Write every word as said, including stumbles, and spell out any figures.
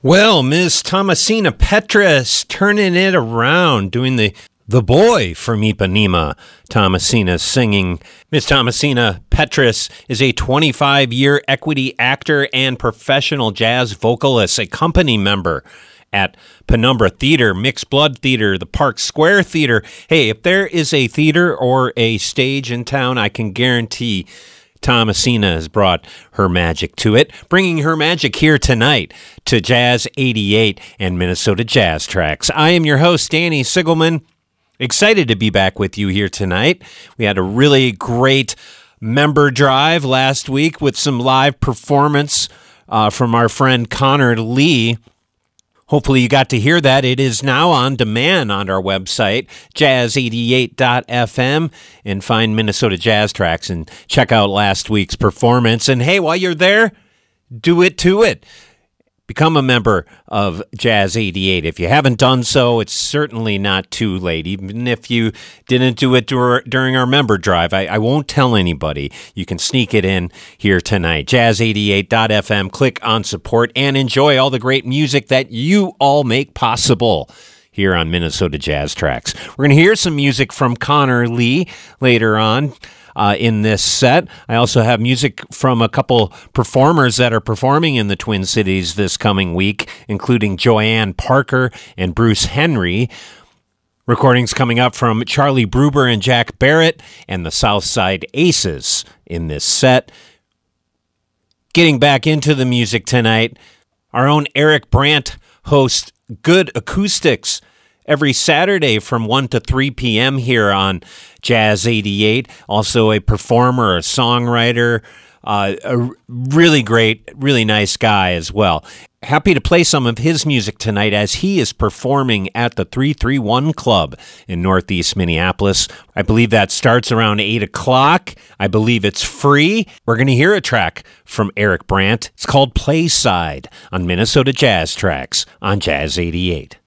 Well, Miss Thomasina Petrus turning it around, doing the the boy from Ipanema. Thomasina singing. Miss Thomasina Petrus is a twenty-five-year equity actor and professional jazz vocalist, a company member at Penumbra Theater, Mixed Blood Theater, the Park Square Theater. Hey, if there is a theater or a stage in town, I can guarantee Thomasina has brought her magic to it, bringing her magic here tonight to Jazz eighty-eight and Minnesota Jazz Tracks. I am your host, Danny Sigelman. Excited to be back with you here tonight. We had a really great member drive last week with some live performance uh, from our friend Connor Lee. Hopefully you got to hear that. It is now on demand on our website, jazz eighty-eight dot f m, and find Minnesota Jazz Tracks and check out last week's performance. And hey, while you're there, do it to it. Become a member of Jazz eighty-eight. If you haven't done so, it's certainly not too late. Even if you didn't do it dur- during our member drive, I-, I won't tell anybody. You can sneak it in here tonight. jazz eighty-eight dot f m. Click on support and enjoy all the great music that you all make possible here on Minnesota Jazz Tracks. We're going to hear some music from Connor Lee later on. Uh, in this set. I also have music from a couple performers that are performing in the Twin Cities this coming week, including Joanne Parker and Bruce Henry. Recordings coming up from Charlie Bruber and Jack Barrett and the Southside Aces in this set. Getting back into the music tonight, our own Eric Brandt hosts Good Acoustics every Saturday from one to three p.m. here on Jazz eighty-eight. Also a performer, a songwriter, uh, a really great, really nice guy as well. Happy to play some of his music tonight as he is performing at the three thirty-one Club in Northeast Minneapolis. I believe that starts around eight o'clock. I believe it's free. We're going to hear a track from Eric Brandt. It's called Playside on Minnesota Jazz Tracks on Jazz eighty-eight.